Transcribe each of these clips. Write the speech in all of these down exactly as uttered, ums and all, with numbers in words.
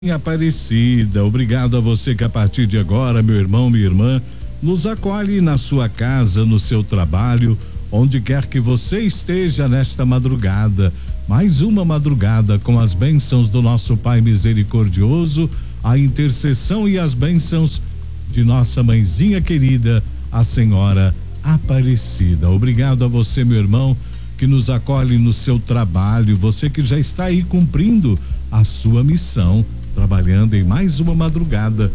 Aparecida, obrigado a você que a partir de agora, meu irmão, minha irmã, nos acolhe na sua casa, no seu trabalho, onde quer que você esteja nesta madrugada. Mais uma madrugada com as bênçãos do nosso Pai misericordioso, a intercessão e as bênçãos de nossa mãezinha querida, a Senhora Aparecida. Obrigado a você, meu irmão, que nos acolhe no seu trabalho, você que já está aí cumprindo a sua missão, trabalhando em mais uma madrugada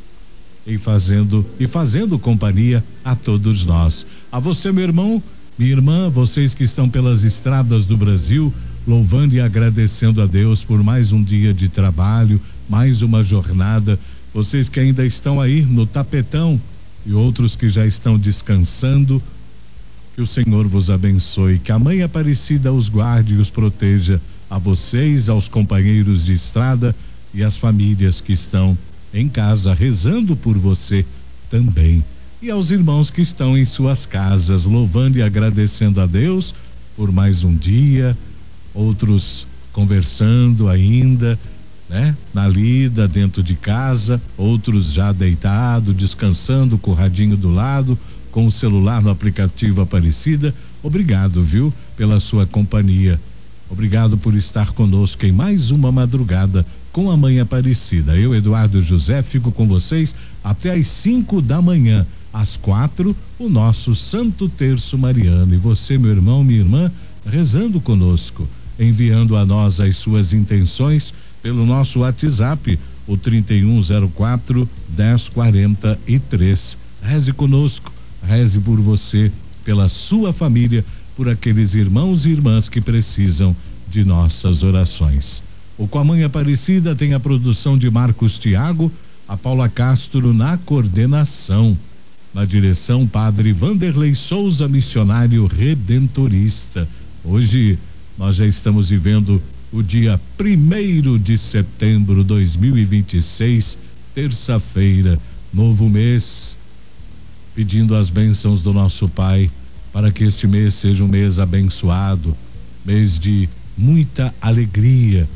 e fazendo e fazendo companhia a todos nós. A você, meu irmão, minha irmã, vocês que estão pelas estradas do Brasil, louvando e agradecendo a Deus por mais um dia de trabalho, mais uma jornada. Vocês que ainda estão aí no tapetão e outros que já estão descansando, que o Senhor vos abençoe, que a Mãe Aparecida os guarde e os proteja, a vocês, aos companheiros de estrada e às famílias que estão em casa rezando por você também, e aos irmãos que estão em suas casas louvando e agradecendo a Deus por mais um dia, outros conversando ainda, né? Na lida dentro de casa, outros já deitado, descansando com o radinho do lado, com o celular no aplicativo Aparecida. Obrigado, viu, pela sua companhia. Obrigado por estar conosco em mais uma madrugada com a Mãe Aparecida. Eu, Eduardo José, fico com vocês até às cinco da manhã. Às quatro, o nosso Santo Terço Mariano. E você, meu irmão, minha irmã, rezando conosco, enviando a nós as suas intenções pelo nosso WhatsApp, o trinta e um zero quatro, dez quarenta e três. Reze conosco, reze por você, pela sua família, por aqueles irmãos e irmãs que precisam de nossas orações. O Com a Mãe Aparecida tem a produção de Marcos Tiago, a Paula Castro na coordenação. Na direção, Padre Vanderlei Souza, missionário redentorista. Hoje nós já estamos vivendo o dia primeiro de setembro de dois mil e vinte e seis, terça-feira, novo mês, pedindo as bênçãos do nosso Pai para que este mês seja um mês abençoado, mês de muita alegria,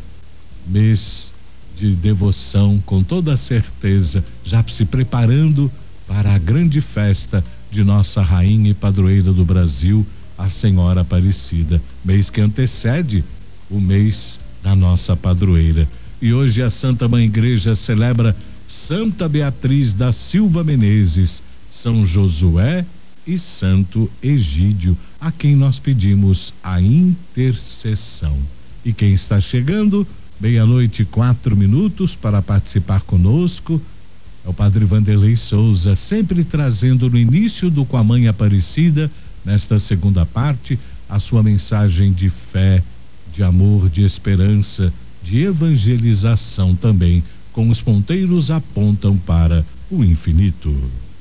mês de devoção, com toda certeza, já se preparando para a grande festa de nossa rainha e padroeira do Brasil, a Senhora Aparecida, mês que antecede o mês da nossa padroeira. E hoje a Santa Mãe Igreja celebra Santa Beatriz da Silva Menezes, São Josué e Santo Egídio, a quem nós pedimos a intercessão. E quem está chegando, meia-noite, quatro minutos, para participar conosco, é o Padre Vanderlei Souza, sempre trazendo no início do Com a Mãe Aparecida, nesta segunda parte, a sua mensagem de fé, de amor, de esperança, de evangelização também, com os ponteiros apontam para o infinito.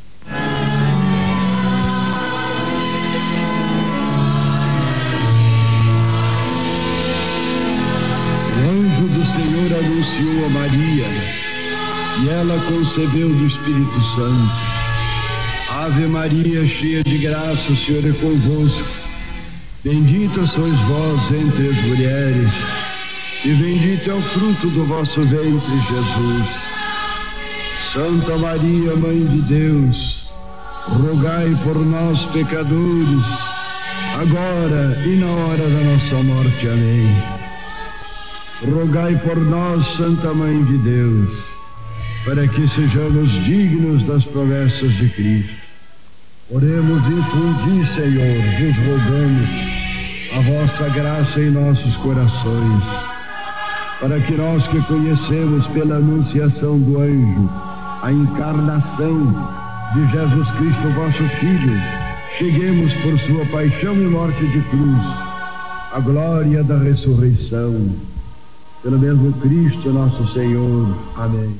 O Senhor anunciou a Maria e ela concebeu do Espírito Santo. Ave Maria, cheia de graça, o Senhor é convosco. Bendita sois vós entre as mulheres e bendito é o fruto do vosso ventre, Jesus. Santa Maria, Mãe de Deus, rogai por nós, pecadores, agora e na hora da nossa morte. Amém. Rogai por nós, Santa Mãe de Deus, para que sejamos dignos das promessas de Cristo. Oremos e infundi, Senhor, vos rogamos a vossa graça em nossos corações, para que nós que conhecemos pela anunciação do anjo a encarnação de Jesus Cristo, vosso Filho, cheguemos por sua paixão e morte de cruz à glória da ressurreição. Pelo mesmo Cristo nosso Senhor. Amém.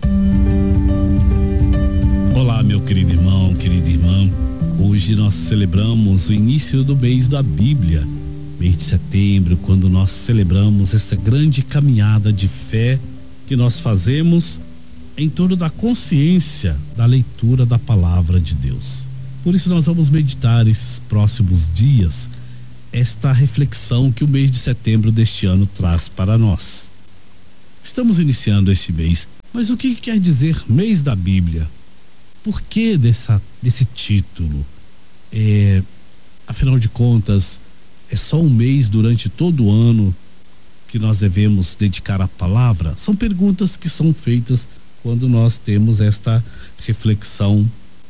Olá, meu querido irmão, querida irmã. Hoje nós celebramos o início do mês da Bíblia, mês de setembro, quando nós celebramos essa grande caminhada de fé que nós fazemos em torno da consciência da leitura da palavra de Deus. Por isso nós vamos meditar esses próximos dias esta reflexão que o mês de setembro deste ano traz para nós. Estamos iniciando este mês, mas o que quer dizer mês da Bíblia? Por que dessa, desse título? É, afinal de contas, é só um mês durante todo o ano que nós devemos dedicar à palavra? São perguntas que são feitas quando nós temos esta reflexão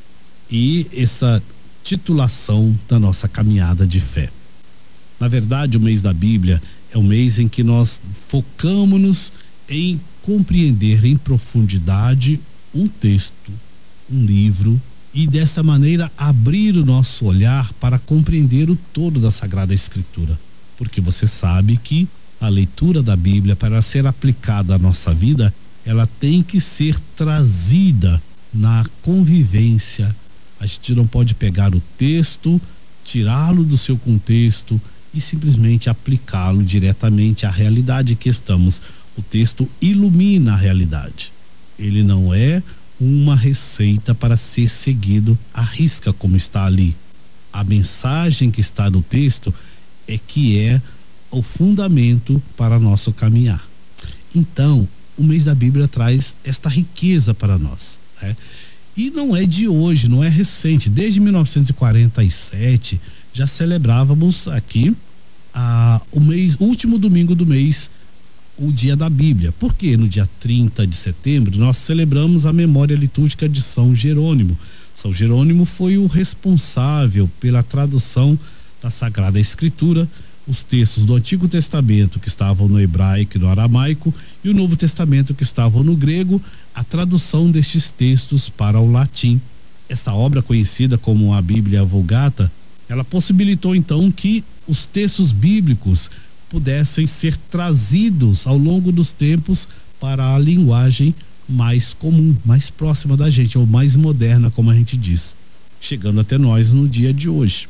e essa titulação da nossa caminhada de fé. Na verdade, o mês da Bíblia é o mês em que nós focamos-nos em compreender em profundidade um texto, um livro, e dessa maneira abrir o nosso olhar para compreender o todo da Sagrada Escritura. Porque você sabe que a leitura da Bíblia, para ser aplicada à nossa vida, ela tem que ser trazida na convivência. A gente não pode pegar o texto, tirá-lo do seu contexto e simplesmente aplicá-lo diretamente à realidade que estamos. O texto ilumina a realidade. Ele não é uma receita para ser seguido à risca como está ali. A mensagem que está no texto é que é o fundamento para nosso caminhar. Então, o mês da Bíblia traz esta riqueza para nós, né? E não é de hoje, não é recente. Desde mil novecentos e quarenta e sete já celebrávamos aqui a, o mês, o último domingo do mês, o dia da Bíblia. Porque no dia trinta de setembro nós celebramos a memória litúrgica de São Jerônimo. São Jerônimo foi o responsável pela tradução da Sagrada Escritura, os textos do Antigo Testamento que estavam no hebraico e no aramaico e o Novo Testamento que estavam no grego, a tradução destes textos para o latim. Esta obra, conhecida como a Bíblia Vulgata, ela possibilitou então que os textos bíblicos pudessem ser trazidos ao longo dos tempos para a linguagem mais comum, mais próxima da gente, ou mais moderna, como a gente diz, chegando até nós no dia de hoje.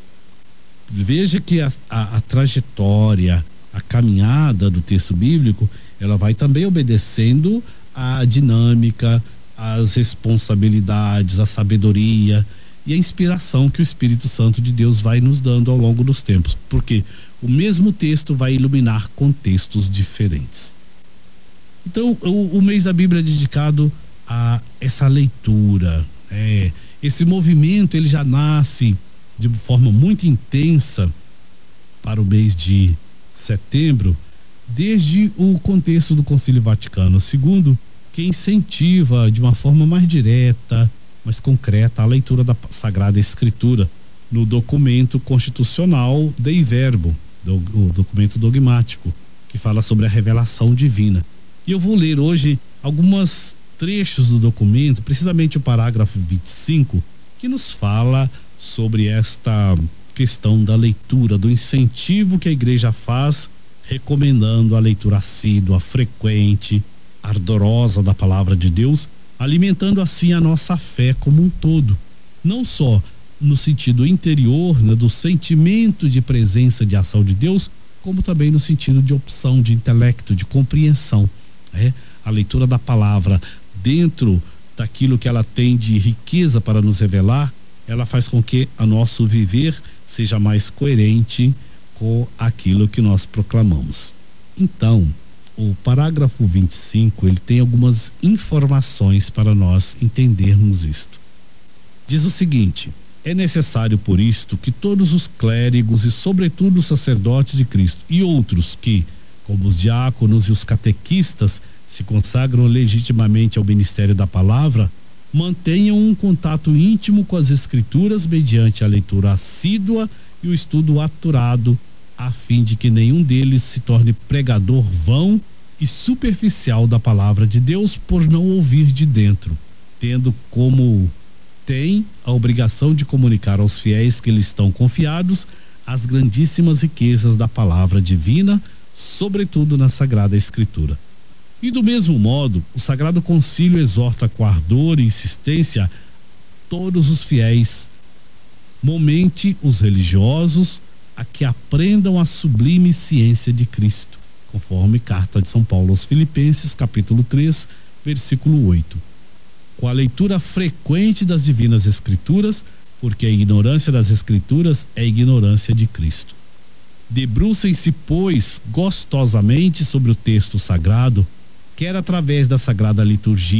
Veja que a, a, a trajetória, a caminhada do texto bíblico, ela vai também obedecendo a dinâmica, as responsabilidades, a sabedoria e a inspiração que o Espírito Santo de Deus vai nos dando ao longo dos tempos, porque o mesmo texto vai iluminar contextos diferentes. Então, o, o mês da Bíblia é dedicado a essa leitura. É, esse movimento ele já nasce de forma muito intensa para o mês de setembro, desde o contexto do Concílio Vaticano segundo, que incentiva de uma forma mais direta, mais concreta, a leitura da Sagrada Escritura no documento constitucional Dei Verbo, do, o documento dogmático, que fala sobre a revelação divina. E eu vou ler hoje alguns trechos do documento, precisamente o parágrafo vinte e cinco, que nos fala sobre esta questão da leitura, do incentivo que a igreja faz, recomendando a leitura assídua, frequente, ardorosa da palavra de Deus, alimentando assim a nossa fé como um todo, não só no sentido interior, né, do sentimento de presença, de ação de Deus, como também no sentido de opção, de intelecto, de compreensão, né? A leitura da palavra, dentro daquilo que ela tem de riqueza para nos revelar, ela faz com que o nosso viver seja mais coerente com aquilo que nós proclamamos. Então, o parágrafo vinte e cinco, ele tem algumas informações para nós entendermos isto. Diz o seguinte: é necessário por isto que todos os clérigos e sobretudo os sacerdotes de Cristo e outros que, como os diáconos e os catequistas, se consagram legitimamente ao ministério da palavra, mantenham um contato íntimo com as Escrituras mediante a leitura assídua e o estudo aturado, a fim de que nenhum deles se torne pregador vão e superficial da palavra de Deus por não ouvir de dentro, tendo como tem a obrigação de comunicar aos fiéis que lhes estão confiados as grandíssimas riquezas da palavra divina, sobretudo na Sagrada Escritura. E do mesmo modo, o Sagrado Concílio exorta com ardor e insistência todos os fiéis, momente os religiosos, a que aprendam a sublime ciência de Cristo, conforme carta de São Paulo aos Filipenses, capítulo três, versículo oito. Com a leitura frequente das divinas Escrituras, porque a ignorância das Escrituras é a ignorância de Cristo. Debrucem-se, pois, gostosamente sobre o texto sagrado, quer através da Sagrada Liturgia